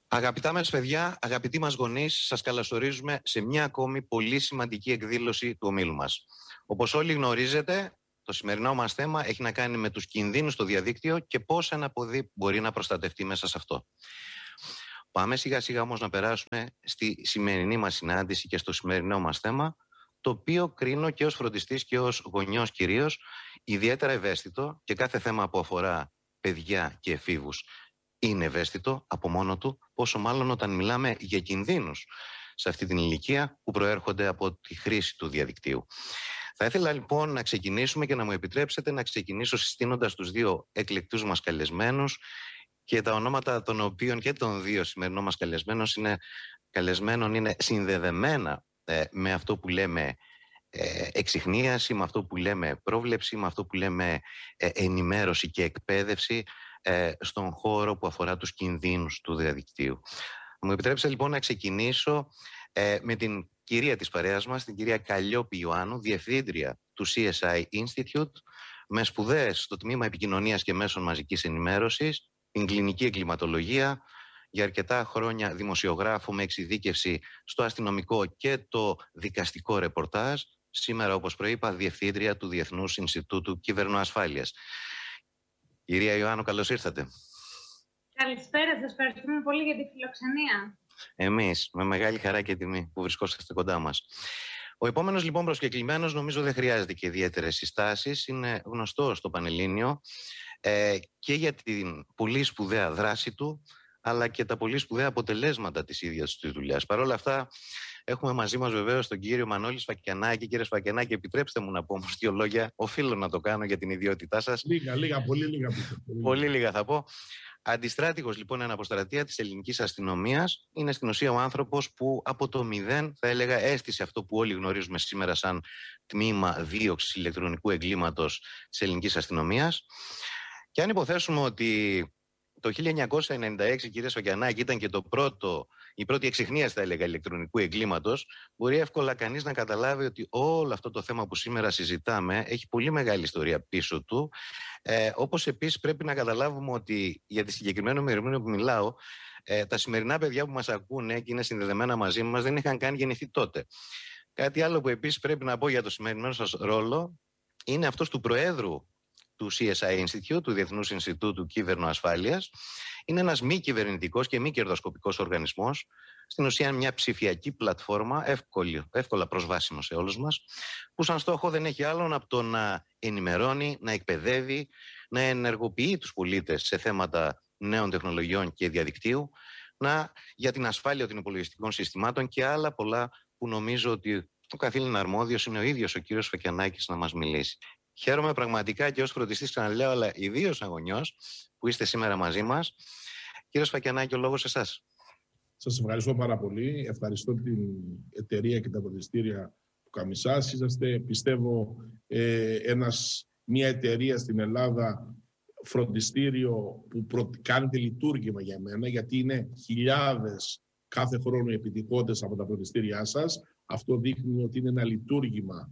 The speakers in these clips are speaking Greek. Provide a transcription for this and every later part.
Αγαπητά μας παιδιά, αγαπητοί μας γονείς, σας καλωσορίζουμε σε μια ακόμη πολύ σημαντική εκδήλωση του ομίλου μας. Όπως όλοι γνωρίζετε, το σημερινό μας θέμα έχει να κάνει με τους κινδύνους στο διαδίκτυο και πώς ένα παιδί μπορεί να προστατευτεί μέσα σε αυτό. Πάμε σιγά σιγά όμως να περάσουμε στη σημερινή μας συνάντηση και στο σημερινό μας θέμα, το οποίο κρίνω και ως φροντιστής και ως γονιός κυρίως ιδιαίτερα ευαίσθητο, και κάθε θέμα που αφορά παιδιά και εφήβους είναι ευαίσθητο από μόνο του, πόσο μάλλον όταν μιλάμε για κινδύνους σε αυτή την ηλικία που προέρχονται από τη χρήση του διαδικτύου. Θα ήθελα λοιπόν να ξεκινήσουμε και να μου επιτρέψετε να ξεκινήσω συστήνοντας τους δύο εκλεκτούς μας καλεσμένους και τα ονόματα των οποίων και των δύο σημερινών μας καλεσμένων είναι συνδεδεμένα με αυτό που λέμε εξιχνίαση, με αυτό που λέμε πρόβλεψη, με αυτό που λέμε ενημέρωση και εκπαίδευση στον χώρο που αφορά τους κινδύνους του διαδικτύου. Μου επιτρέψτε λοιπόν να ξεκινήσω με την κυρία της παρέας μας, την κυρία Καλλιόπη Ιωάννου, διευθύντρια του CSI Institute, με σπουδές στο τμήμα επικοινωνίας και μέσων μαζικής ενημέρωσης, την κλινική εγκληματολογία, για αρκετά χρόνια δημοσιογράφο με εξειδίκευση στο αστυνομικό και το δικαστικό ρεπορτάζ. Σήμερα, όπως προείπα, διευθύντρια του Διεθνούς Ινστιτούτου Κυβερνοασφάλειας. Κυρία Ιωάννου, καλώς ήρθατε. Καλησπέρα σας, ευχαριστούμε πολύ για τη φιλοξενία. Εμείς, με μεγάλη χαρά και τιμή που βρισκόσαστε κοντά μας. Ο επόμενος λοιπόν προσκεκλημένος νομίζω δεν χρειάζεται και ιδιαίτερες συστάσεις. Είναι γνωστός στο Πανελλήνιο και για την πολύ σπουδαία δράση του, αλλά και τα πολύ σπουδαία αποτελέσματα της ίδιας της δουλειάς. Παρ' όλα αυτά, έχουμε μαζί μας βεβαίως τον κύριο Μανώλη Σφακιανάκη. Κύριε Σφακιανάκη, επιτρέψτε μου να πω όμως δύο λόγια. Οφείλω να το κάνω για την ιδιότητά σας. Πολύ λίγα. Πολύ λίγα θα πω. Αντιστράτηγος λοιπόν αναποστρατεία της ελληνικής αστυνομίας. Είναι στην ουσία ο άνθρωπος που από το μηδέν, θα έλεγα, έστησε αυτό που όλοι γνωρίζουμε σήμερα σαν τμήμα δίωξης ηλεκτρονικού εγκλήματος της ελληνικής αστυνομίας. Και αν υποθέσουμε ότι το 1996, κύριε Σφακιανάκη, ήταν και η πρώτη εξιχνίαση, θα έλεγα, ηλεκτρονικού εγκλήματος, μπορεί εύκολα κανείς να καταλάβει ότι όλο αυτό το θέμα που σήμερα συζητάμε έχει πολύ μεγάλη ιστορία πίσω του. Όπως επίσης πρέπει να καταλάβουμε ότι για τη συγκεκριμένη ημερομηνία που μιλάω, τα σημερινά παιδιά που μας ακούνε και είναι συνδεδεμένα μαζί μας δεν είχαν καν γεννηθεί τότε. Κάτι άλλο που επίσης πρέπει να πω για το σημερινό σας ρόλο είναι αυτός του Προέδρου του CSI Institute, του Διεθνούς Ινστιτούτου Κυβερνοασφάλειας. Είναι ένας μη κυβερνητικός και μη κερδοσκοπικός οργανισμός, στην ουσία μια ψηφιακή πλατφόρμα, εύκολα προσβάσιμο σε όλους μας, που σαν στόχο δεν έχει άλλον από το να ενημερώνει, να εκπαιδεύει, να ενεργοποιεί τους πολίτες σε θέματα νέων τεχνολογιών και διαδικτύου, για την ασφάλεια των υπολογιστικών συστημάτων και άλλα πολλά που νομίζω ότι ο καθήλυν αρμόδιος είναι ο ίδιος ο κύριος Σφακιανάκης να μας μιλήσει. Χαίρομαι πραγματικά και ως φροντιστής, ξαναλέω, αλλά ιδίως σαν γονιός που είστε σήμερα μαζί μας. Κύριε Σφακιανάκη, ο λόγος σε εσάς. Σας ευχαριστώ πάρα πολύ. Ευχαριστώ την εταιρεία και τα φροντιστήρια του Καμισάς. Είσαστε, πιστεύω, μια εταιρεία στην Ελλάδα, φροντιστήριο που κάνετε λειτουργήμα για μένα, γιατί είναι χιλιάδες κάθε χρόνο οι επιτυχώντες από τα φροντιστήριά σας. Αυτό δείχνει ότι είναι ένα λειτουργήμα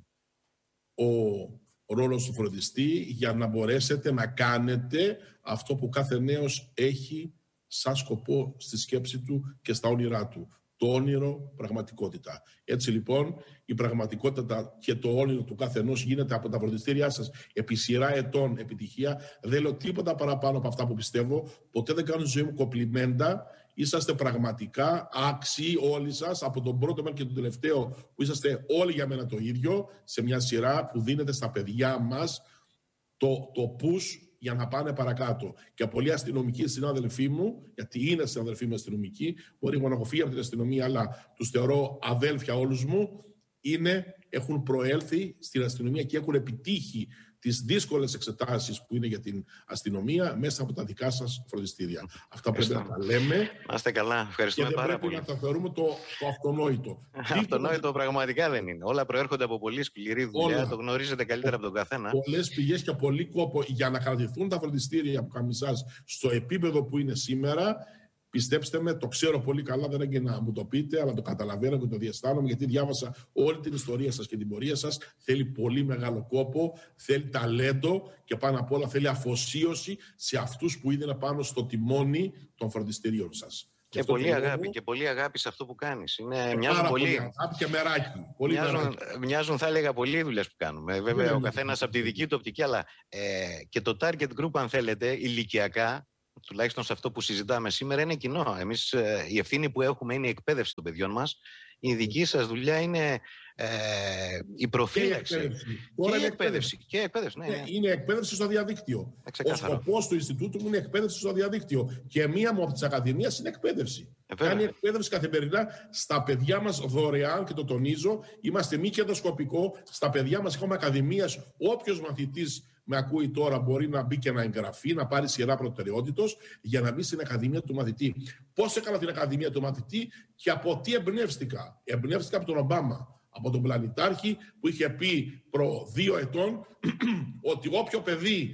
ο ρόλος του φροντιστή για να μπορέσετε να κάνετε αυτό που κάθε νέος έχει σαν σκοπό στη σκέψη του και στα όνειρά του. Το όνειρο πραγματικότητα. Έτσι λοιπόν η πραγματικότητα και το όνειρο του κάθε ενός γίνεται από τα φροντιστήριά σας επί σειρά ετών επιτυχία. Δεν λέω τίποτα παραπάνω από αυτά που πιστεύω. Ποτέ δεν κάνω τη ζωή μου κοπλιμέντα. Είσαστε πραγματικά άξιοι όλοι σας, από τον πρώτο μέχρι και τον τελευταίο, που είσαστε όλοι για μένα το ίδιο, σε μια σειρά που δίνετε στα παιδιά μας το push για να πάνε παρακάτω. Και πολλοί αστυνομικοί συνάδελφοί μου, γιατί είναι συνάδελφοί μου αστυνομικοί, μπορεί να έχω φύγει από την αστυνομία, αλλά τους θεωρώ αδέλφια όλους μου, έχουν προέλθει στην αστυνομία και έχουν επιτύχει τις δύσκολες εξετάσεις που είναι για την αστυνομία μέσα από τα δικά σας φροντιστήρια. Αυτά πρέπει να τα λέμε. Να είστε καλά. Ευχαριστούμε πάρα πολύ. Και δεν πρέπει να τα θεωρούμε το αυτονόητο. Αυτονόητο πραγματικά δεν είναι. Όλα προέρχονται από πολύ σκληρή δουλειά. Το γνωρίζετε καλύτερα από τον καθένα. Πολλές πηγές και πολύ κόπο για να κρατηθούν τα φροντιστήρια από Καμισάς στο επίπεδο που είναι σήμερα. Πιστέψτε με, το ξέρω πολύ καλά, δεν έγινε να μου το πείτε, αλλά το καταλαβαίνω και το διαισθάνομαι, γιατί διάβασα όλη την ιστορία σας και την πορεία σας. Θέλει πολύ μεγάλο κόπο, θέλει ταλέντο και πάνω απ' όλα θέλει αφοσίωση σε αυτούς που είναι πάνω στο τιμόνι των φροντιστηρίων σας. Και πολύ αγάπη σε αυτό που κάνεις. Μοιάζουν πολύ. Αγάπη και μεράκι. Μοιάζουν, θα έλεγα, πολλοί δουλειές που κάνουμε. Βέβαια, ο καθένας από τη δική του οπτική, αλλά και το target group, αν θέλετε, ηλικιακά, τουλάχιστον σε αυτό που συζητάμε σήμερα, είναι κοινό. Εμείς η ευθύνη που έχουμε είναι η εκπαίδευση των παιδιών μας. Η δική σας δουλειά είναι η προφύλαξη. Και η εκπαίδευση. Ναι. Είναι εκπαίδευση στο διαδίκτυο. Ο σκοπός του Ινστιτούτου μου είναι εκπαίδευση στο διαδίκτυο. Και μία μου από τις ακαδημίες είναι εκπαίδευση. Κάνει εκπαίδευση καθημερινά στα παιδιά μας δωρεάν, και το τονίζω. Είμαστε μη κερδοσκοπικό. Στα παιδιά μας έχουμε ακαδημίες. Όποιος μαθητής με ακούει τώρα μπορεί να μπει και να εγγραφεί, να πάρει σειρά προτεραιότητος για να μπει στην Ακαδημία του Μαθητή. Πώς έκανα την Ακαδημία του Μαθητή και από τι εμπνεύστηκα? Εμπνεύστηκα από τον Ομπάμα, από τον πλανητάρχη, που είχε πει προ 2 ετών ότι όποιο παιδί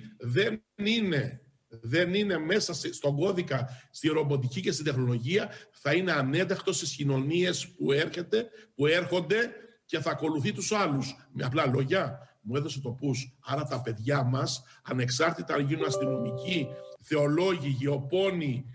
δεν είναι μέσα στον κώδικα, στη ρομποτική και στη τεχνολογία, θα είναι ανένταχτο στις κοινωνίες που έρχονται και θα ακολουθεί τους άλλους. Με απλά λόγια, μου έδωσε το push. Άρα τα παιδιά μας, ανεξάρτητα αν γίνουν αστυνομικοί, θεολόγοι, γεωπόνοι,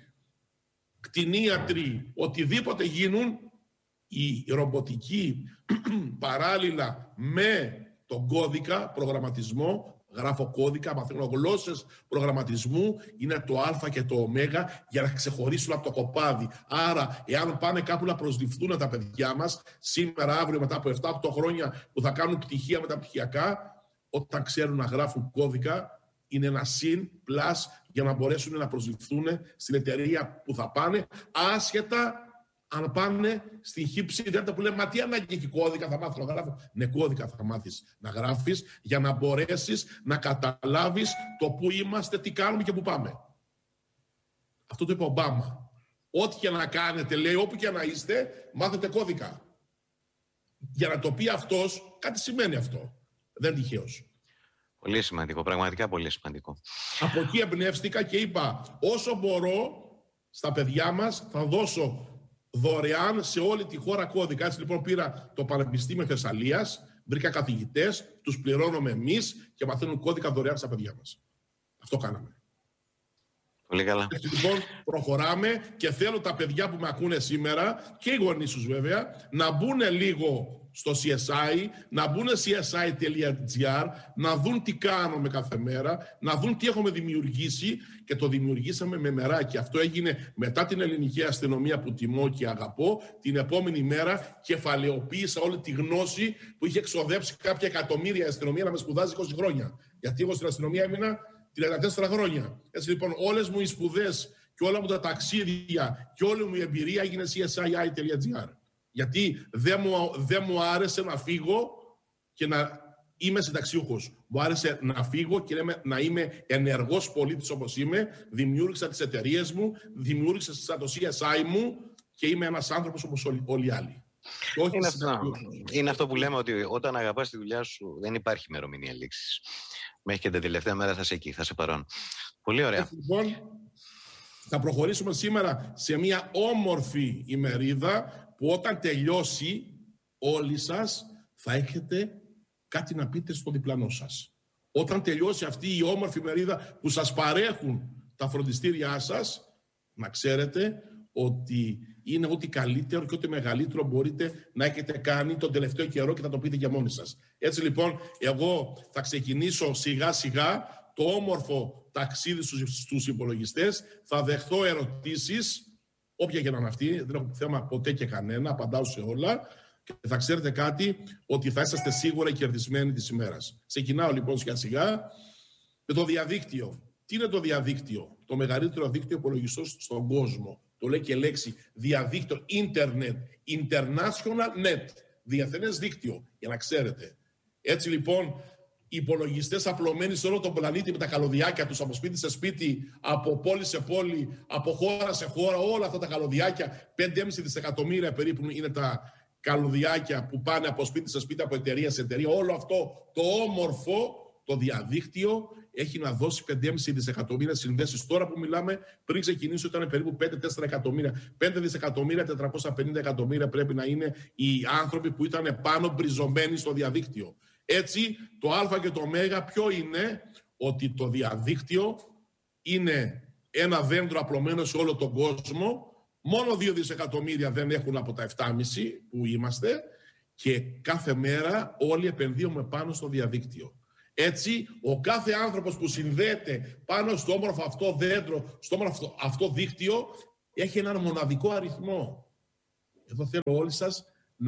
κτηνίατροι, οτιδήποτε γίνουν, η ρομποτική παράλληλα με τον κώδικα προγραμματισμό, γράφω κώδικα, μαθαίνω γλώσσες προγραμματισμού, είναι το α και το ω για να ξεχωρίσουν από το κοπάδι. Άρα, εάν πάνε κάπου να προσληφθούν τα παιδιά μας, σήμερα, αύριο, μετά από 7-8 χρόνια που θα κάνουν πτυχία μεταπτυχιακά, όταν ξέρουν να γράφουν κώδικα, είναι ένα συν, πλάς, για να μπορέσουν να προσληφθούν στην εταιρεία που θα πάνε, άσχετα αν πάνε στην χύψη ιδέα που λέμε, μα τι ανάγκη έχει κώδικα, θα μάθω να γράφω. Ναι, κώδικα θα μάθεις να γράφεις για να μπορέσεις να καταλάβεις το που είμαστε, τι κάνουμε και που πάμε. Αυτό το είπε ο Ομπάμα. Ό,τι και να κάνετε, λέει, όπου και να είστε, μάθετε κώδικα. Για να το πει αυτός, κάτι σημαίνει αυτό. Δεν είναι τυχαίος. Πολύ σημαντικό, πραγματικά πολύ σημαντικό. Από εκεί εμπνεύστηκα και είπα, όσο μπορώ στα παιδιά μας θα δώσω δωρεάν σε όλη τη χώρα κώδικα. Έτσι λοιπόν πήρα το Πανεπιστήμιο Θεσσαλίας, βρήκα καθηγητές, τους πληρώνουμε εμείς και μαθαίνουν κώδικα δωρεάν στα παιδιά μας. Αυτό κάναμε. Πολύ καλά. Έτσι λοιπόν προχωράμε και θέλω τα παιδιά που με ακούνε σήμερα και οι γονείς τους βέβαια να μπουν λίγο στο CSI, να μπουν csi.gr, να δουν τι κάνουμε κάθε μέρα, να δουν τι έχουμε δημιουργήσει και το δημιουργήσαμε με μεράκι. Αυτό έγινε μετά την ελληνική αστυνομία που τιμώ και αγαπώ. Την επόμενη μέρα κεφαλαιοποίησα όλη τη γνώση που είχε εξοδέψει κάποια εκατομμύρια η αστυνομία να με σπουδάζει 20 χρόνια. Γιατί εγώ στην αστυνομία έμεινα 34 χρόνια. Έτσι λοιπόν όλες μου οι σπουδές και όλα μου τα ταξίδια και όλη μου η εμπειρία έγινε csi.gr. Γιατί δεν μου άρεσε να φύγω και να είμαι συνταξιούχος. Μου άρεσε να φύγω και να είμαι ενεργός πολίτης όπως είμαι. Δημιούργησα τις εταιρείες μου, δημιούργησα το CSI μου και είμαι ένας άνθρωπος όπως όλοι οι άλλοι. Είναι αυτό που λέμε, ότι όταν αγαπάς τη δουλειά σου δεν υπάρχει ημερομηνία λήξης. Μέχρι και την τελευταία μέρα θα είσαι εκεί, θα είσαι παρόν. Πολύ ωραία. Λοιπόν, θα προχωρήσουμε σήμερα σε μια όμορφη ημερίδα που όταν τελειώσει όλοι σας θα έχετε κάτι να πείτε στο διπλανό σας. Όταν τελειώσει αυτή η όμορφη ημερίδα που σας παρέχουν τα φροντιστήριά σας, να ξέρετε ότι είναι ό,τι καλύτερο και ό,τι μεγαλύτερο μπορείτε να έχετε κάνει τον τελευταίο καιρό και θα το πείτε για μόνοι σας. Έτσι λοιπόν, εγώ θα ξεκινήσω σιγά σιγά το όμορφο ταξίδι στους υπολογιστές, θα δεχθώ ερωτήσεις, όποια και να είναι αυτή, δεν έχω θέμα ποτέ και κανένα, απαντάω σε όλα και θα ξέρετε κάτι, ότι θα είσαστε σίγουρα κερδισμένοι της ημέρας. Ξεκινάω λοιπόν σιγά σιγά με το διαδίκτυο. Τι είναι το διαδίκτυο? Το μεγαλύτερο δίκτυο υπολογιστών στον κόσμο. Το λέει και λέξη διαδίκτυο, Internet, International Net, διεθνές δίκτυο, για να ξέρετε. Έτσι λοιπόν, οι υπολογιστές απλωμένοι σε όλο τον πλανήτη με τα καλωδιάκια τους, από σπίτι σε σπίτι, από πόλη σε πόλη, από χώρα σε χώρα, όλα αυτά τα καλωδιάκια, 5,5 δισεκατομμύρια περίπου είναι τα καλωδιάκια που πάνε από σπίτι σε σπίτι, από εταιρεία σε εταιρεία. Όλο αυτό το όμορφο, το διαδίκτυο, έχει να δώσει 5,5 δισεκατομμύρια συνδέσεις. Τώρα που μιλάμε, πριν ξεκινήσω ήταν περίπου 5-4 εκατομμύρια. 5 δισεκατομμύρια, 450 εκατομμύρια πρέπει να είναι οι άνθρωποι που ήταν πάνω μπριζωμένοι στο διαδίκτυο. Έτσι, το α και το ω ποιο είναι? Ότι το διαδίκτυο είναι ένα δέντρο απλωμένο σε όλο τον κόσμο, Μόνο 2 δισεκατομμύρια δεν έχουν από τα 7,5 που είμαστε και κάθε μέρα όλοι επενδύουμε πάνω στο διαδίκτυο. Έτσι, ο κάθε άνθρωπος που συνδέεται πάνω στο όμορφο αυτό δέντρο, στο όμορφο αυτό δίκτυο, έχει έναν μοναδικό αριθμό. Εδώ θέλω όλοι σας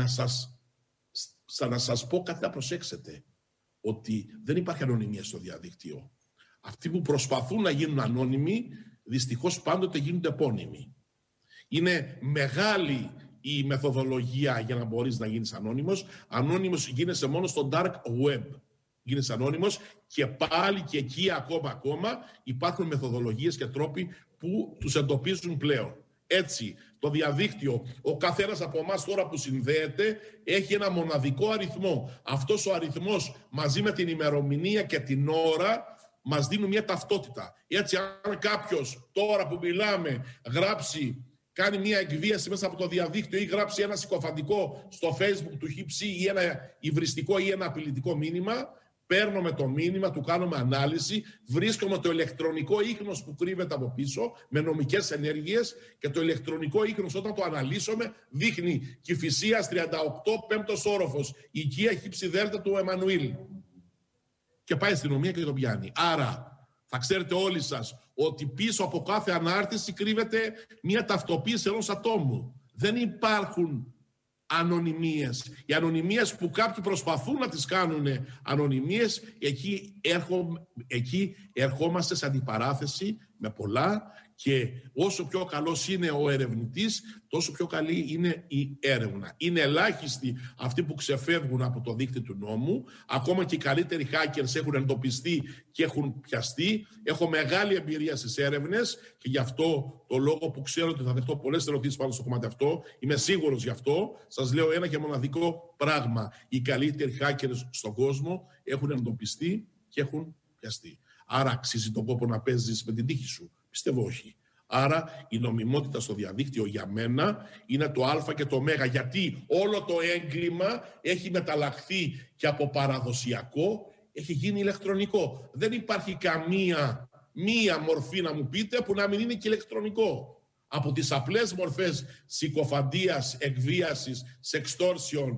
να σας πω κάτι να προσέξετε. Ότι δεν υπάρχει ανωνυμία στο διαδίκτυο. Αυτοί που προσπαθούν να γίνουν ανώνυμοι, δυστυχώς πάντοτε γίνονται επώνυμοι. Είναι μεγάλη η μεθοδολογία για να μπορείς να γίνεις ανώνυμος. Ανώνυμος γίνεσαι μόνο στο dark web. Γίνεσαι ανώνυμος και πάλι και εκεί ακόμα υπάρχουν μεθοδολογίες και τρόποι που τους εντοπίζουν πλέον. Έτσι, το διαδίκτυο, ο καθένας από εμάς τώρα που συνδέεται έχει ένα μοναδικό αριθμό. Αυτός ο αριθμός μαζί με την ημερομηνία και την ώρα μας δίνουν μια ταυτότητα. Έτσι, αν κάποιος τώρα που μιλάμε κάνει μια εκβίαση μέσα από το διαδίκτυο ή γράψει ένα συκοφαντικό στο Facebook, του χύψει ή ένα υβριστικό ή ένα απειλητικό μήνυμα, παίρνουμε το μήνυμα, του κάνουμε ανάλυση, βρίσκουμε το ηλεκτρονικό ίχνος που κρύβεται από πίσω με νομικές ενέργειες και το ηλεκτρονικό ίχνος όταν το αναλύσουμε δείχνει Κηφισίας 38, 5ος όροφος, οικία χύψη δέλτα του Εμμανουήλ. Και πάει η αστυνομία και το πιάνει. Άρα θα ξέρετε όλοι σας ότι πίσω από κάθε ανάρτηση κρύβεται μια ταυτοποίηση ενός ατόμου. Δεν υπάρχουν ανωνυμίες. Οι ανωνυμίες που κάποιοι προσπαθούν να τις κάνουν ανωνυμίες, εκεί ερχόμαστε σε αντιπαράθεση με πολλά και όσο πιο καλός είναι ο ερευνητής, τόσο πιο καλή είναι η έρευνα. Είναι ελάχιστοι αυτοί που ξεφεύγουν από το δίκτυο του νόμου. Ακόμα και οι καλύτεροι hackers έχουν εντοπιστεί και έχουν πιαστεί. Έχω μεγάλη εμπειρία στις έρευνες και γι' αυτό το λόγο που ξέρω ότι θα δεχτώ πολλές ερωτήσεις πάνω στο κομμάτι αυτό, είμαι σίγουρος γι' αυτό, σας λέω ένα και μοναδικό πράγμα. Οι καλύτεροι hackers στον κόσμο έχουν εντοπιστεί και έχουν πιαστεί. Άρα αξίζει τον κόπο να παίζεις με την τύχη σου? Πιστεύω όχι. Άρα η νομιμότητα στο διαδίκτυο για μένα είναι το α και το ω, γιατί όλο το έγκλημα έχει μεταλλαχθεί και από παραδοσιακό έχει γίνει ηλεκτρονικό. Δεν υπάρχει μία μορφή να μου πείτε που να μην είναι και ηλεκτρονικό. Από τις απλές μορφές συκοφαντίας, εκβίασης, sextortion,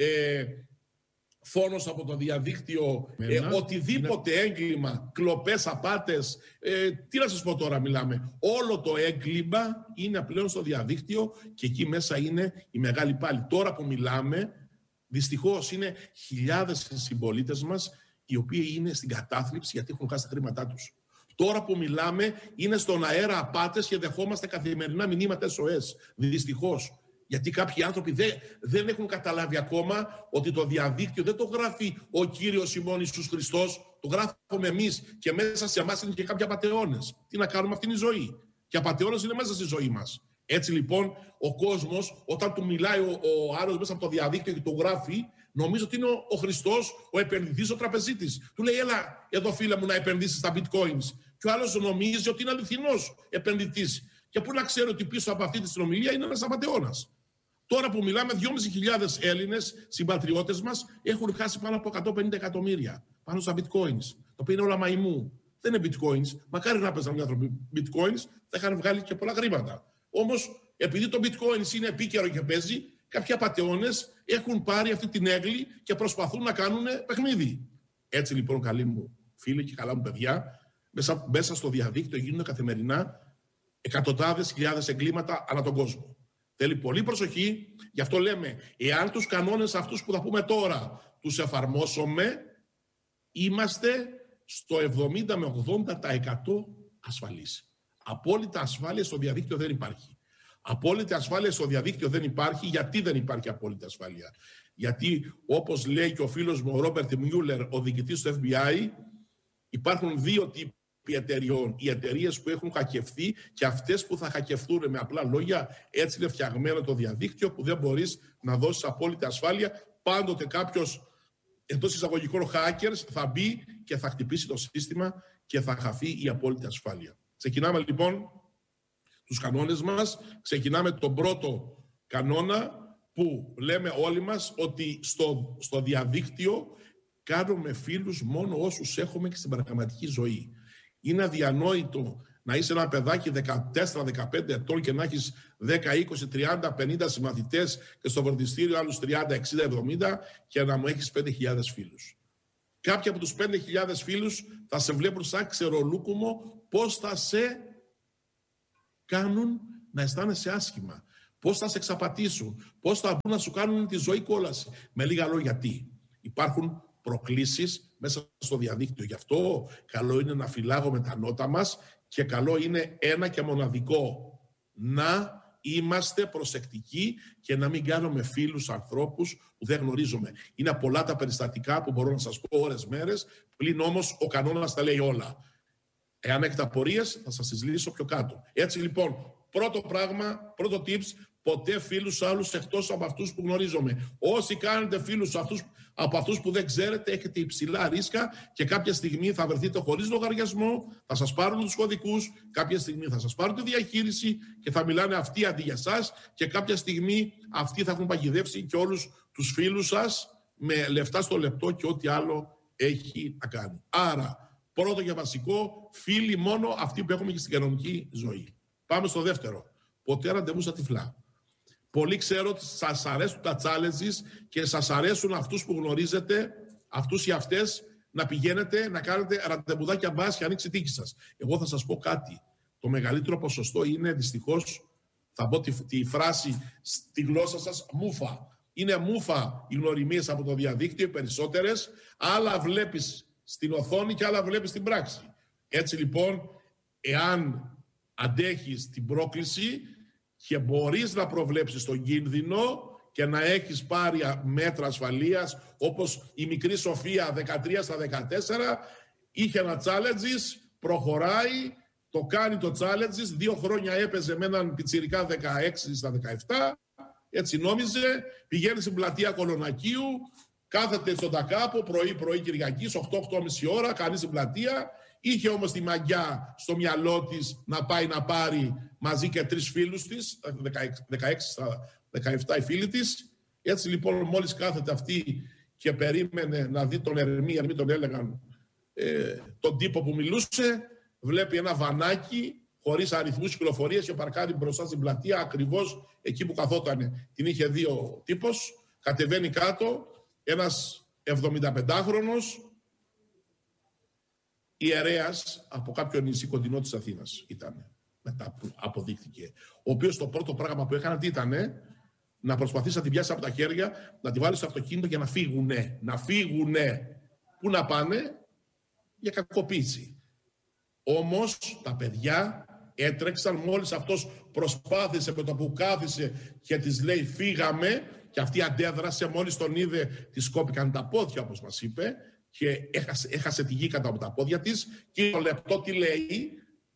φόνος από το διαδίκτυο, οτιδήποτε έγκλημα, κλοπές, απάτες, τι να σας πω τώρα μιλάμε. Όλο το έγκλημα είναι πλέον στο διαδίκτυο και εκεί μέσα είναι η μεγάλη πάλη. Τώρα που μιλάμε, δυστυχώς είναι χιλιάδες συμπολίτες μας οι οποίοι είναι στην κατάθλιψη γιατί έχουν χάσει τα χρήματά τους. Τώρα που μιλάμε είναι στον αέρα απάτες και δεχόμαστε καθημερινά μηνύματα SOS. Δυστυχώς. Γιατί κάποιοι άνθρωποι δεν έχουν καταλάβει ακόμα ότι το διαδίκτυο δεν το γράφει ο Κύριος ημών Ιησούς Χριστός, το γράφουμε εμείς και μέσα σε εμάς είναι και κάποιοι απατεώνες. Τι να κάνουμε, αυτή είναι η ζωή. Και απατεώνες είναι μέσα στη ζωή μας. Έτσι λοιπόν ο κόσμος, όταν του μιλάει ο άλλος μέσα από το διαδίκτυο και το γράφει, νομίζω ότι είναι ο Χριστός, ο επενδυτής, ο τραπεζίτης. Του λέει, έλα εδώ φίλε μου να επενδύσεις στα bitcoins. Και ο άλλος νομίζει ότι είναι αληθινός επενδυτής. Και πού να ξέρει ότι πίσω από αυτή τη συνομιλία είναι ένας απατεώνας. Τώρα που μιλάμε, 2.500 Έλληνες συμπατριώτες μας έχουν χάσει πάνω από 150 εκατομμύρια πάνω στα bitcoins. Το οποίο είναι όλα μαϊμού. Δεν είναι bitcoins. Μακάρι να παίζαν οι άνθρωποι bitcoins, θα είχαν βγάλει και πολλά χρήματα. Όμως, επειδή το bitcoins είναι επίκαιρο και παίζει, κάποιοι απατεώνες έχουν πάρει αυτή την έγκλη και προσπαθούν να κάνουν παιχνίδι. Έτσι λοιπόν, καλοί μου φίλοι και καλά μου παιδιά, μέσα στο διαδίκτυο γίνονται καθημερινά εκατοντάδες χιλιάδες εγκλήματα ανά τον κόσμο. Θέλει πολύ προσοχή, γι' αυτό λέμε, εάν τους κανόνες αυτούς που θα πούμε τώρα τους εφαρμόσουμε, είμαστε στο 70 με 80% ασφαλείς. Απόλυτα ασφάλεια στο διαδίκτυο δεν υπάρχει. Απόλυτη ασφάλεια στο διαδίκτυο δεν υπάρχει. Γιατί δεν υπάρχει απόλυτη ασφάλεια? Γιατί όπως λέει και ο φίλος μου ο Ρόμπερτ Μιούλερ, ο διοικητής του FBI, υπάρχουν δύο τύποι εταιριών. Οι εταιρείες που έχουν χακευτεί και αυτές που θα χακευτούν. Με απλά λόγια, έτσι είναι φτιαγμένο το διαδίκτυο που δεν μπορείς να δώσεις απόλυτη ασφάλεια. Πάντοτε κάποιος εντός εισαγωγικών hackers θα μπει και θα χτυπήσει το σύστημα και θα χαθεί η απόλυτη ασφάλεια. Ξεκινάμε λοιπόν τους κανόνες μας. Ξεκινάμε τον πρώτο κανόνα που λέμε όλοι μας ότι στο διαδίκτυο κάνουμε φίλους μόνο όσους έχουμε και στην πραγματική ζωή. Είναι αδιανόητο να είσαι ένα παιδάκι 14-15 ετών και να έχεις 10, 20, 30, 50 συμμαθητές και στο φροντιστήριο άλλους 30, 60, 70 και να μου έχεις 5.000 φίλους. Κάποιοι από τους 5.000 φίλους θα σε βλέπουν σαν ξερολούκουμο πώς θα σε κάνουν να αισθάνεσαι άσχημα, πώς θα σε εξαπατήσουν, πώς θα μπορούν να σου κάνουν τη ζωή κόλαση. Με λίγα λόγια, τι? Υπάρχουν προκλήσεις μέσα στο διαδίκτυο. Γι' αυτό καλό είναι να φυλάγουμε τα νότα μας και καλό είναι ένα και μοναδικό: να είμαστε προσεκτικοί και να μην κάνουμε φίλους ανθρώπους που δεν γνωρίζουμε. Είναι πολλά τα περιστατικά που μπορώ να σας πω ώρες μέρες, πλην όμως ο κανόνας τα λέει όλα. Εάν έχετε απορίες θα σας τις λύσω πιο κάτω. Έτσι λοιπόν, πρώτο πράγμα, πρώτο tips: ποτέ φίλους άλλους εκτός από αυτούς που γνωρίζομαι. Όσοι κάνετε φίλους από αυτούς που δεν ξέρετε, έχετε υψηλά ρίσκα και κάποια στιγμή θα βρεθείτε χωρίς λογαριασμό, θα σας πάρουν τους κωδικούς, κάποια στιγμή θα σας πάρουν τη διαχείριση και θα μιλάνε αυτοί αντί για σας και κάποια στιγμή αυτοί θα έχουν παγιδεύσει και όλους τους φίλους σας με λεφτά στο λεπτό και ό,τι άλλο έχει να κάνει. Άρα, πρώτο και βασικό, φίλοι μόνο αυτοί που έχουμε και στην κανονική ζωή. Πάμε στο δεύτερο. Ποτέ ραντεβού στα τυφλά. Πολλοί ξέρω ότι σας αρέσουν τα challenges και σας αρέσουν αυτούς που γνωρίζετε, αυτούς ή αυτές, να πηγαίνετε να κάνετε ραντεβουδάκια μπας και ανοίξει τύχη σας. Εγώ θα σας πω κάτι. Το μεγαλύτερο ποσοστό είναι, δυστυχώς, θα πω τη φράση στη γλώσσα σας, μούφα. Είναι μούφα οι γνωριμίες από το διαδίκτυο, οι περισσότερες. Άλλα βλέπεις στην οθόνη και άλλα βλέπεις στην πράξη. Έτσι λοιπόν, εάν αντέχεις την πρόκληση και μπορείς να προβλέψεις τον κίνδυνο και να έχεις πάρει μέτρα ασφαλείας, όπως η μικρή Σοφία 13 στα 14 είχε ένα challenges, προχωράει, το κάνει το challenges, 2 χρόνια έπαιζε με έναν πιτσιρικά 16 στα 17, έτσι νόμιζε, πηγαίνει στην πλατεία Κολονακίου, κάθεται στον Τακάπο πρωί Κυριακής, 8-8.30 ώρα, κάνει στην πλατεία. Είχε όμως τη μαγιά στο μυαλό της να πάει να πάρει μαζί και 3 φίλους της, 16 στα 17 οι φίλοι της. Έτσι λοιπόν μόλις κάθεται αυτή και περίμενε να δει τον Ερμή, αν μην τον έλεγαν τον τύπο που μιλούσε, βλέπει ένα βανάκι χωρίς αριθμούς κυκλοφορίας και παρκάρει μπροστά στην πλατεία, ακριβώς εκεί που καθότανε. Την είχε δει ο τύπος, κατεβαίνει κάτω, ένας 75χρονος, ιερέας από κάποιο νησί κοντινό της Αθήνας ήταν, μετά που αποδείχθηκε. Ο οποίος το πρώτο πράγμα που έκανε τι ήτανε? Να προσπαθήσει να την πιάσει από τα χέρια, να τη βάλει στο αυτοκίνητο και να φύγουνε. Να φύγουνε. Πού να πάνε? Για κακοποίηση. Όμως τα παιδιά έτρεξαν, μόλις αυτός προσπάθησε με το που κάθισε και της λέει φύγαμε, και αυτή αντέδρασε, μόλις τον είδε της κόπηκαν τα πόδια όπως μας είπε και έχασε τη γη κάτω από τα πόδια της και το λεπτό τι λέει?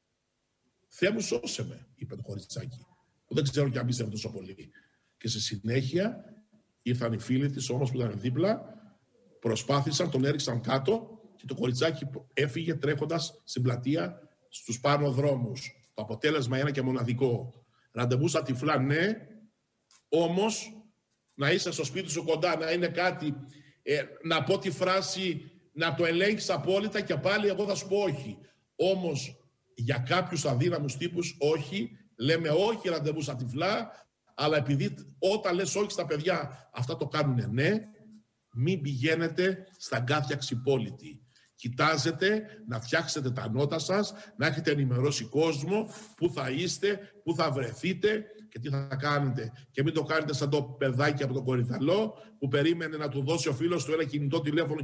Θεέ μου σώσε με, είπε το κοριτσάκι, που δεν ξέρω κι αν πίστευε τόσο πολύ. Και στη συνέχεια ήρθαν οι φίλοι της όμως που ήταν δίπλα, προσπάθησαν, τον έριξαν κάτω και το κοριτσάκι έφυγε τρέχοντας στην πλατεία στους πάνω δρόμους. Το αποτέλεσμα είναι και μοναδικό. Ραντεβού στα τυφλά ναι, όμως να είσαι στο σπίτι σου κοντά, να είναι κάτι, να πω τη φράση, να το ελέγξεις απόλυτα και πάλι εγώ θα σου πω όχι. Όμως για κάποιους αδύναμους τύπους όχι, λέμε όχι ραντεβού στα τυφλά, αλλά επειδή όταν λες όχι στα παιδιά αυτά το κάνουνε ναι, μην πηγαίνετε στα αγκάθια ξυπόλυτη. Κοιτάζετε να φτιάξετε τα νότα σας, να έχετε ενημερώσει κόσμο, πού θα είστε, πού θα βρεθείτε και τι θα κάνετε. Και μην το κάνετε σαν το παιδάκι από τον Κορυδαλό που περίμενε να του δώσει ο φίλος του ένα κινητό τηλέφωνο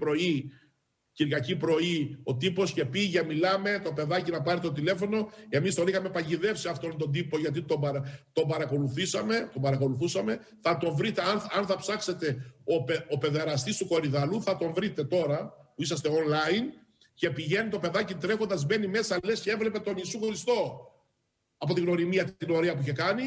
Κυριακή πρωί ο τύπος και πήγε, μιλάμε, το παιδάκι να πάρει το τηλέφωνο. Εμείς τον είχαμε παγιδεύσει αυτόν τον τύπο γιατί τον παρακολουθούσαμε. Θα τον βρείτε, αν θα ψάξετε ο παιδεραστής του Κορυδαλού, θα τον βρείτε τώρα που είσαστε online και πηγαίνει το παιδάκι τρέχοντας, μπαίνει μέσα, λες και έβλεπε τον Ιησού Χριστό από την γνωριμία την ωραία που είχε κάνει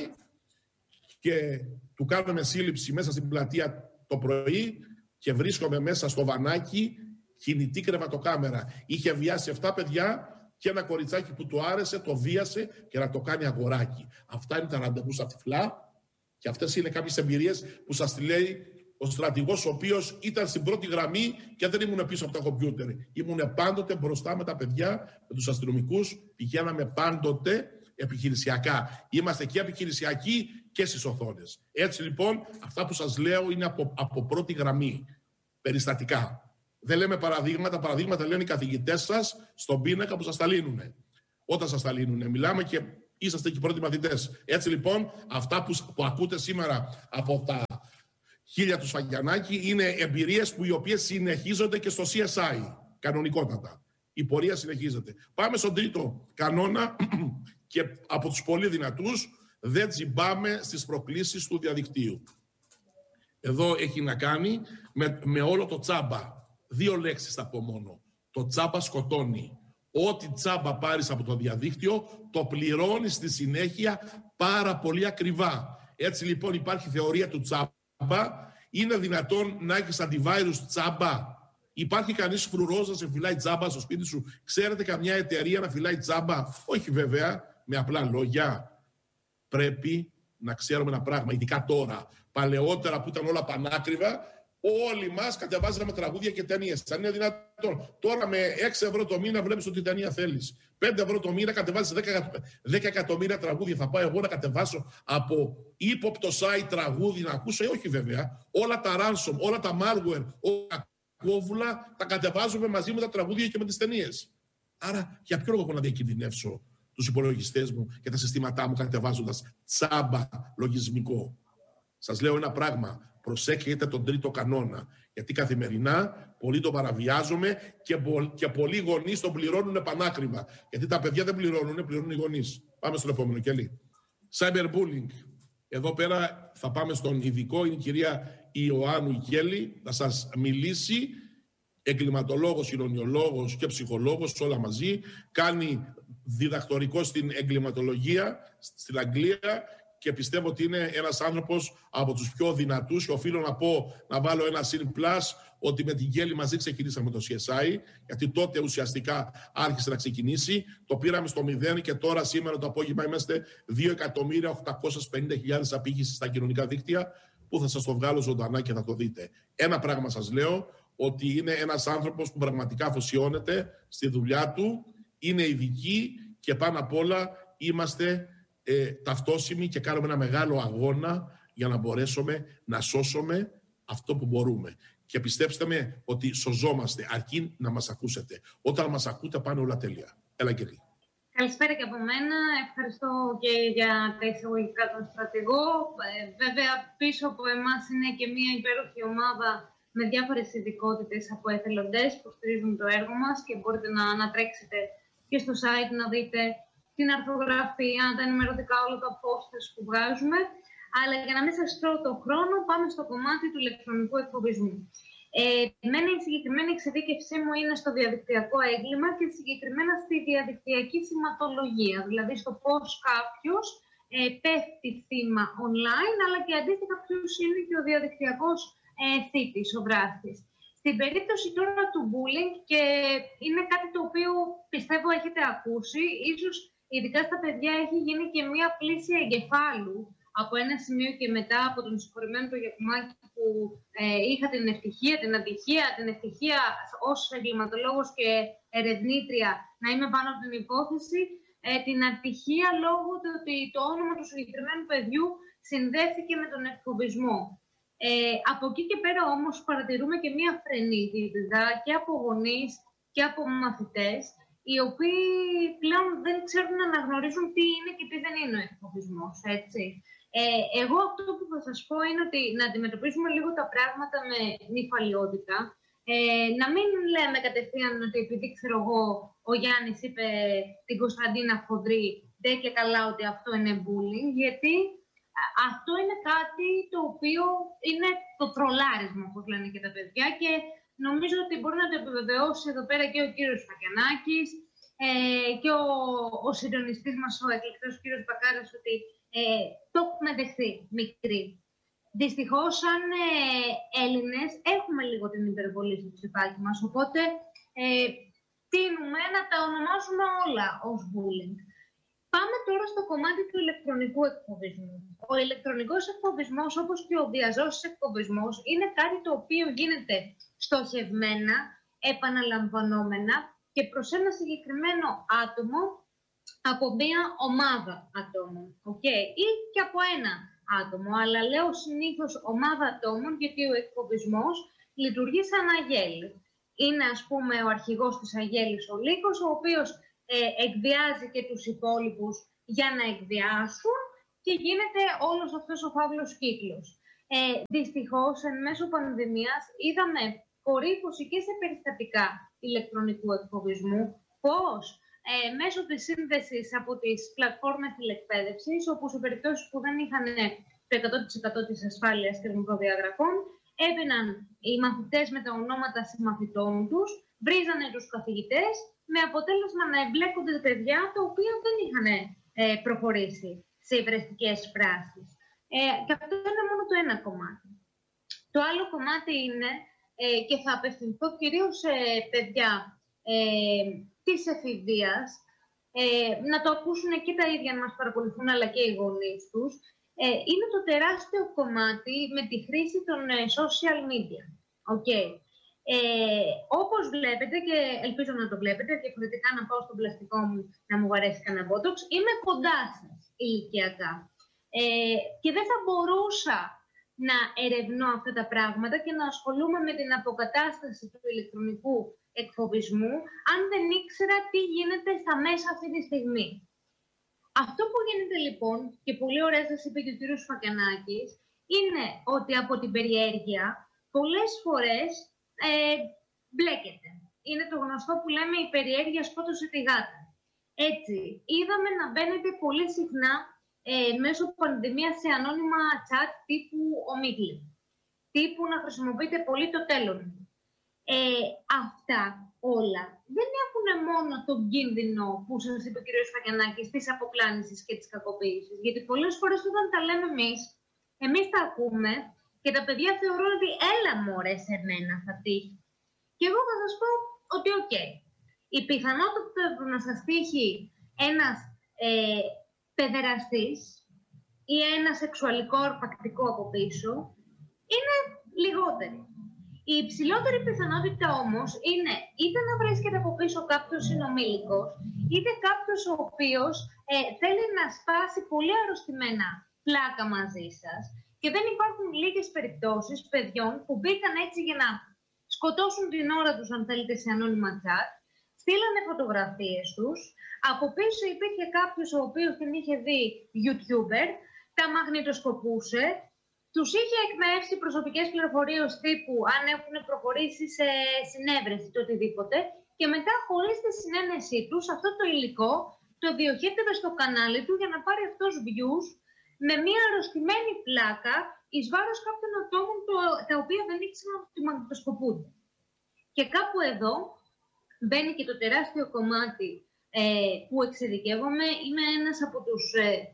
και του κάνουμε σύλληψη μέσα στην πλατεία το πρωί και βρίσκομαι μέσα στο βανάκι, κινητή κρεβατοκάμερα. Είχε βιάσει 7 παιδιά και ένα κοριτσάκι που του άρεσε, το βίασε και να το κάνει αγοράκι. Αυτά είναι τα ραντεβού στα τυφλά και αυτές είναι κάποιες εμπειρίες που σας τη λέει Ο στρατηγός ο οποίος ήταν στην πρώτη γραμμή και δεν ήμουν πίσω από τα κομπιούτερ. Ήμουν πάντοτε μπροστά με τα παιδιά, με τους αστυνομικούς. Πηγαίναμε πάντοτε επιχειρησιακά. Είμαστε και επιχειρησιακοί και στις οθόνες. Έτσι λοιπόν, αυτά που σας λέω είναι από πρώτη γραμμή. Περιστατικά. Δεν λέμε παραδείγματα. Παραδείγματα λένε οι καθηγητές σας στον πίνακα που σας τα λύνουνε. Όταν σας τα λύνουνε. Μιλάμε και είσαστε και οι πρώτοι μαθητές. Έτσι λοιπόν, αυτά που ακούτε σήμερα από τα χίλια του Σφαγιανάκη είναι εμπειρίες οι οποίες συνεχίζονται και στο CSI. Κανονικότατα. Η πορεία συνεχίζεται. Πάμε στον τρίτο κανόνα και από τους πολύ δυνατούς, δεν τζιμπάμε στις προκλήσεις του διαδικτύου. Εδώ έχει να κάνει με όλο το τσάμπα. 2 λέξεις θα πω μόνο. Το τσάμπα σκοτώνει. Ό,τι τσάμπα πάρεις από το διαδίκτυο, το πληρώνεις στη συνέχεια πάρα πολύ ακριβά. Έτσι λοιπόν υπάρχει θεωρία του τσάμπα. Είναι δυνατόν να έχεις αντιβάιρους τσάμπα? Υπάρχει κανείς φρουρός να σε φυλάει τσάμπα στο σπίτι σου? Ξέρετε καμιά εταιρεία να φυλάει τσάμπα? Όχι βέβαια, με απλά λόγια. Πρέπει να ξέρουμε ένα πράγμα, ειδικά τώρα. Παλαιότερα που ήταν όλα πανάκριβα, όλοι μας κατεβάζαμε τραγούδια και ταινίες. Αν είναι δυνατόν. Τώρα με 6 ευρώ το μήνα βλέπεις ότι ταινία θέλεις. 5 ευρώ το μήνα κατεβάζεις 10 εκατομμύρια τραγούδια. Θα πάω εγώ να κατεβάσω από ύποπτο site τραγούδι να ακούσω? Όχι βέβαια. Όλα τα ransom, όλα τα malware, όλα τα κόβουλα τα κατεβάζουμε μαζί με τα τραγούδια και με τις ταινίες. Άρα για ποιο λόγο να διακινδυνεύσω τους υπολογιστές μου και τα συστήματά μου κατεβάζοντας τσάμπα λογισμικό? Σας λέω ένα πράγμα. Προσέχετε τον τρίτο κανόνα. Γιατί καθημερινά πολλοί τον παραβιάζουμε και πολλοί γονείς τον πληρώνουν πανάκριβα. Γιατί τα παιδιά δεν πληρώνουν, πληρώνουν οι γονείς. Πάμε στον επόμενο, Κελή. Cyberbullying. Εδώ πέρα θα πάμε στον ειδικό. Είναι η κυρία Ιωάννου Ικέλη. Θα σας μιλήσει. Εγκληματολόγος, ηρωνιολόγος και ψυχολόγος, όλα μαζί. Κάνει διδακτορικό στην εγκληματολογία στην Αγγλία. Και πιστεύω ότι είναι ένας άνθρωπος από τους πιο δυνατούς. Και οφείλω να πω, να βάλω ένα συν πλάς, ότι με την Κέλη μαζί ξεκινήσαμε το CSI. Γιατί τότε ουσιαστικά άρχισε να ξεκινήσει. Το πήραμε στο 0 και τώρα σήμερα το απόγευμα είμαστε 2.850.000 απήχηση στα κοινωνικά δίκτυα. Που θα σας το βγάλω ζωντανά και θα το δείτε. Ένα πράγμα σας λέω, ότι είναι ένας άνθρωπος που πραγματικά αφοσιώνεται στη δουλειά του. Είναι ειδική και πάνω απ' όλα είμαστε ταυτόσιμοι και κάνουμε ένα μεγάλο αγώνα για να μπορέσουμε να σώσουμε αυτό που μπορούμε. Και πιστέψτε με ότι σωζόμαστε, αρκεί να μας ακούσετε. Όταν μας ακούτε πάνε όλα τέλεια. Έλα Κελή. Καλησπέρα και από μένα. Ευχαριστώ και για τα εισαγωγικά των στρατηγό. Βέβαια πίσω από εμάς είναι και μια υπέροχη ομάδα με διάφορες ειδικότητες από εθελοντές που στηρίζουν το έργο μας και μπορείτε να ανατρέξετε και στο site να δείτε την αρθογραφία, τα ενημερωτικά, όλα τα posters που βγάζουμε. Αλλά για να μην σας τρώω το χρόνο, πάμε στο κομμάτι του ηλεκτρονικού εκφοβισμού. Εμένα η συγκεκριμένη εξειδίκευσή μου είναι στο διαδικτυακό έγκλημα και συγκεκριμένα στη διαδικτυακή σηματολογία. Δηλαδή στο πώς κάποιος πέφτει θύμα online, αλλά και αντίστοιχα ποιος είναι και ο διαδικτυακός θήτης, ο βράχτης. Στην περίπτωση τώρα του bullying, και είναι κάτι το οποίο πιστεύω έχετε ακούσει, ίσως ειδικά στα παιδιά έχει γίνει και μία πλήση εγκεφάλου από ένα σημείο και μετά από τον συγχωρημένο του Γιακουμάκη που είχα την ευτυχία ως εγκληματολόγος και ερευνήτρια να είμαι πάνω από την υπόθεση, την ατυχία λόγω του ότι το όνομα του συγκεκριμένου παιδιού συνδέθηκε με τον εκφοβισμό. Από εκεί και πέρα όμως παρατηρούμε και μία φρενίτιδα και από γονείς και από μαθητές, οι οποίοι πλέον δεν ξέρουν να αναγνωρίζουν τι είναι και τι δεν είναι ο εκφοβισμός, έτσι. Εγώ αυτό που θα σας πω είναι ότι να αντιμετωπίσουμε λίγο τα πράγματα με νυφαλιότητα. Να μην λέμε κατευθείαν ότι επειδή ξέρω εγώ ο Γιάννης είπε την Κωνσταντίνα χοντρή, δεν και καλά ότι αυτό είναι bullying, γιατί αυτό είναι κάτι το οποίο είναι το τρολάρισμα, όπως λένε και τα παιδιά, και νομίζω ότι μπορεί να το επιβεβαιώσει εδώ πέρα και ο κύριος Σφαγιανάκης και ο συντονιστής μας, ο εκλεκτός κύριος Μπακάρας, ότι το έχουμε δεχθεί μικρή. Δυστυχώς, σαν Έλληνες, έχουμε λίγο την υπερβολή στο ψηφάκι μας, οπότε τείνουμε να τα ονομάζουμε όλα ως bullying. Πάμε τώρα στο κομμάτι του ηλεκτρονικού εκφοβισμού. ο ηλεκτρονικός εκφοβισμός, όπως και ο διαζώσης εκφοβισμός, είναι κάτι το οποίο γίνεται στοχευμένα, επαναλαμβανόμενα και προς ένα συγκεκριμένο άτομο από μία ομάδα ατόμων, ή και από ένα άτομο. Αλλά λέω συνήθως ομάδα ατόμων, γιατί ο εκφοβισμός λειτουργεί σαν αγέλη. Είναι, ας πούμε, ο αρχηγός της αγέλης ο λύκος, ο οποίος εκβιάζει και τους υπόλοιπους για να εκβιάσουν και γίνεται όλος αυτός ο φαύλος κύκλος. Δυστυχώς, εν μέσω πανδημίας, είδαμε κορύφωση και σε περιστατικά ηλεκτρονικού εκφοβισμού, πώς μέσω της σύνδεσης από τις πλατφόρμες τηλεκπαίδευσης, όπου σε περιπτώσεις που δεν είχαν το 100% της ασφάλειας και των προδιαγραφών, έμπαιναν οι μαθητές με τα ονόματα συμμαθητών τους, βρίζανε τους καθηγητές, με αποτέλεσμα να εμπλέκονται παιδιά τα οποία δεν είχαν προχωρήσει σε υβριστικές φράσεις. Και αυτό είναι μόνο το ένα κομμάτι. Το άλλο κομμάτι είναι, και θα απευθυνθώ κυρίως σε παιδιά της εφηβείας, να το ακούσουν και τα ίδια να μας παρακολουθούν, αλλά και οι γονείς τους, είναι το τεράστιο κομμάτι με τη χρήση των social media. Όπως βλέπετε, και ελπίζω να το βλέπετε, διαφορετικά να πάω στον πλαστικό μου να μου βαρέσει κανένα μπότοξ, είμαι κοντά σας ηλικιακά. Και δεν θα μπορούσα να ερευνώ αυτά τα πράγματα και να ασχολούμαι με την αποκατάσταση του ηλεκτρονικού εκφοβισμού, αν δεν ήξερα τι γίνεται στα μέσα αυτή τη στιγμή. Αυτό που γίνεται λοιπόν, και πολύ ωραία σας είπε και ο κύριος Φακιανάκης, είναι ότι από την περιέργεια πολλές φορές μπλέκεται. Είναι το γνωστό που λέμε η περιέργεια σκότωσε τη γάτα. Έτσι, είδαμε να μπαίνετε πολύ συχνά μέσω πανδημίας σε ανώνυμα chat τύπου Omegle, τύπου να χρησιμοποιείτε πολύ το τέλος. Αυτά όλα δεν έχουν μόνο τον κίνδυνο που σας είπε ο κ. Φακιανάκης της αποκλάνησης και της κακοποίησης. Γιατί πολλές φορές όταν τα λέμε εμείς τα ακούμε και τα παιδιά θεωρούν ότι έλα μωρέ σε μένα θα τύχει. Και εγώ θα σας πω ότι η πιθανότητα του να σας τύχει ένας παιδεραστής ή ένα σεξουαλικό αρπακτικό από πίσω είναι λιγότερη. Η υψηλότερη πιθανότητα όμως είναι είτε να βρίσκεται από πίσω κάποιος συνομήλικος, είτε κάποιος ο οποίος θέλει να σπάσει πολύ αρρωστημένα πλάκα μαζί σας. Και δεν υπάρχουν λίγες περιπτώσεις παιδιών που μπήκαν έτσι για να σκοτώσουν την ώρα τους, αν θέλετε, σε ανώνυμα chat, στείλανε φωτογραφίες τους, από πίσω υπήρχε κάποιος ο οποίος την είχε δει YouTuber, τα μαγνητοσκοπούσε, τους είχε εκμεύσει προσωπικές πληροφορίες τύπου αν έχουν προχωρήσει σε συνέβρεση ή οτιδήποτε και μετά χωρίς τη συνένεσή τους αυτό το υλικό το διοχέτευε στο κανάλι του για να πάρει αυτός views με μια αρρωστημένη πλάκα εις βάρος κάποιων ατόμων τα οποία δεν ήξεραν ότι μαγνητοσκοπούνται. Και κάπου εδώ μπαίνει και το τεράστιο κομμάτι που εξειδικεύομαι. Είμαι ένας από τους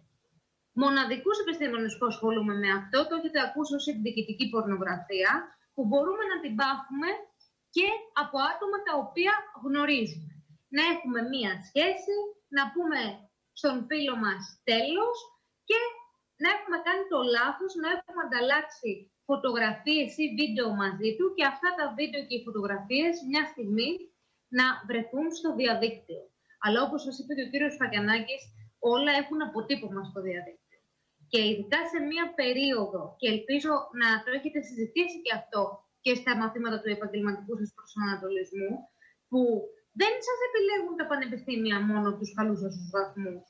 μοναδικούς επιστήμονες που ασχολούμαι με αυτό. Το έχετε ακούσει ως εκδικητική πορνογραφία, που μπορούμε να την πάθουμε και από άτομα τα οποία γνωρίζουμε. Να έχουμε μία σχέση, να πούμε στον φίλο μας τέλος και να έχουμε κάνει το λάθος, να έχουμε ανταλλάξει φωτογραφίες ή βίντεο μαζί του και αυτά τα βίντεο και οι φωτογραφίες μια στιγμή να βρεθούν στο διαδίκτυο. Αλλά όπως σας είπε και ο κύριος Φακιανάκης, όλα έχουν αποτύπωμα στο διαδίκτυο. Και ειδικά σε μια περίοδο, και ελπίζω να το έχετε συζητήσει και αυτό και στα μαθήματα του επαγγελματικού σας προσανατολισμού, που δεν σας επιλέγουν τα πανεπιστήμια μόνο τους καλούς σας βαθμούς,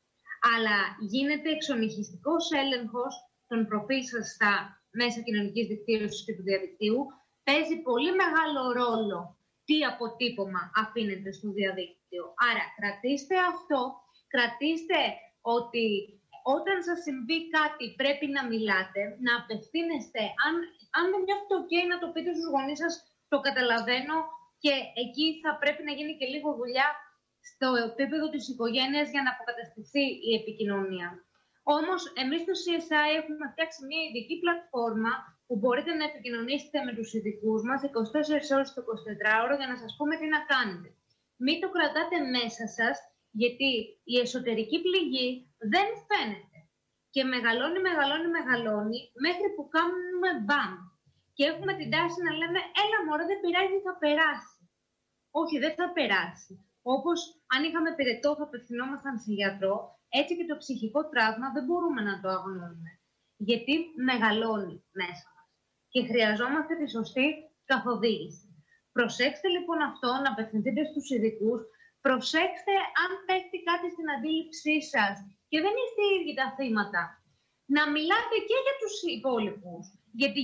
αλλά γίνεται εξονυχιστικός έλεγχος των προφίλ σας στα μέσα κοινωνικής δικτύωσης και του διαδικτύου. Παίζει πολύ μεγάλο ρόλο τι αποτύπωμα αφήνεται στο διαδίκτυο. Άρα κρατήστε αυτό, κρατήστε ότι όταν σας συμβεί κάτι πρέπει να μιλάτε, να απευθύνεστε. Αν δεν νιώθετε να το πείτε στους γονείς σας, το καταλαβαίνω και εκεί θα πρέπει να γίνει και λίγο δουλειά στο επίπεδο της οικογένειας για να αποκαταστηθεί η επικοινωνία. Όμως, εμείς στο CSI έχουμε φτιάξει μια ειδική πλατφόρμα που μπορείτε να επικοινωνήσετε με τους ειδικούς μας 24 ώρες το 24ωρο για να σας πούμε τι να κάνετε. Μην το κρατάτε μέσα σας, γιατί η εσωτερική πληγή δεν φαίνεται. Και μεγαλώνει μέχρι που κάνουμε μπαμ. Και έχουμε την τάση να λέμε, έλα μωρέ, δεν πειράζει, θα περάσει. Όχι, δεν θα περάσει. Όπως αν είχαμε πυρετό θα απευθυνόμασταν σε γιατρό, έτσι και το ψυχικό τραύμα δεν μπορούμε να το αγνοούμε. Γιατί μεγαλώνει μέσα μας. Και χρειαζόμαστε τη σωστή καθοδήγηση. Προσέξτε λοιπόν αυτό, να απευθυνθείτε στους ειδικούς. Προσέξτε αν πέφτει κάτι στην αντίληψή σας και δεν είστε οι ίδιοι τα θύματα. Να μιλάτε και για τους υπόλοιπους. Γιατί